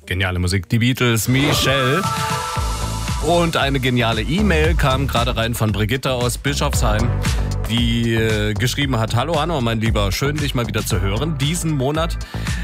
Geniale Musik, die Beatles, Michelle. Und eine geniale E-Mail kam gerade rein von Brigitte aus Bischofsheim, die geschrieben hat: Hallo Hanno, mein Lieber, schön dich mal wieder zu hören. Diesen Monat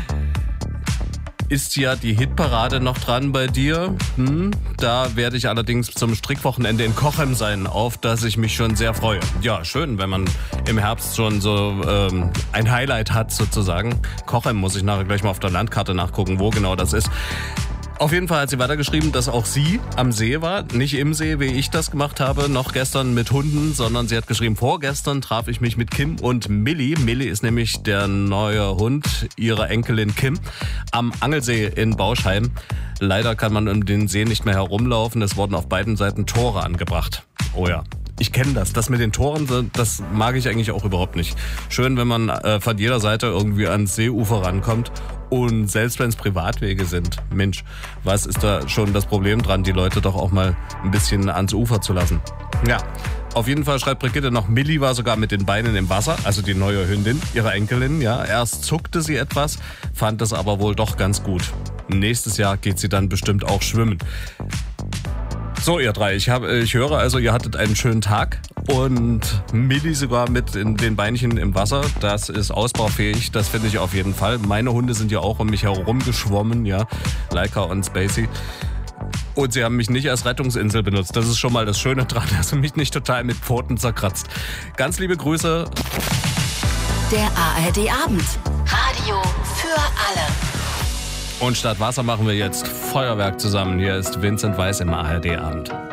ist ja die Hitparade noch dran bei dir. Da werde ich allerdings zum Strickwochenende in Cochem sein, auf das ich mich schon sehr freue. Ja, schön, wenn man im Herbst schon so ein Highlight hat sozusagen. Cochem muss ich nachher gleich mal auf der Landkarte nachgucken, wo genau das ist. Auf jeden Fall hat sie weitergeschrieben, dass auch sie am See war. Nicht im See, wie ich das gemacht habe, noch gestern mit Hunden, sondern sie hat geschrieben, vorgestern traf ich mich mit Kim und Millie. Millie ist nämlich der neue Hund ihrer Enkelin Kim am Angelsee in Bauschheim. Leider kann man um den See nicht mehr herumlaufen. Es wurden auf beiden Seiten Tore angebracht. Oh ja. Ich kenne das. Das mit den Toren, das mag ich eigentlich auch überhaupt nicht. Schön, wenn man von jeder Seite irgendwie ans Seeufer rankommt. Und selbst wenn es Privatwege sind, Mensch, was ist da schon das Problem dran, die Leute doch auch mal ein bisschen ans Ufer zu lassen? Ja, auf jeden Fall schreibt Brigitte noch, Millie war sogar mit den Beinen im Wasser, also die neue Hündin, ihre Enkelin. Ja, erst zuckte sie etwas, fand es aber wohl doch ganz gut. Nächstes Jahr geht sie dann bestimmt auch schwimmen. So, ihr drei, ich höre also, ihr hattet einen schönen Tag und Millie sogar mit in den Beinchen im Wasser. Das ist ausbaufähig, das finde ich auf jeden Fall. Meine Hunde sind ja auch um mich herum geschwommen, ja, Laika und Spacey. Und sie haben mich nicht als Rettungsinsel benutzt. Das ist schon mal das Schöne dran, dass sie mich nicht total mit Pfoten zerkratzt. Ganz liebe Grüße. Der ARD-Abend. Radio für alle. Und statt Wasser machen wir jetzt Feuerwerk zusammen. Hier ist Vincent Weiss im ARD-Abend.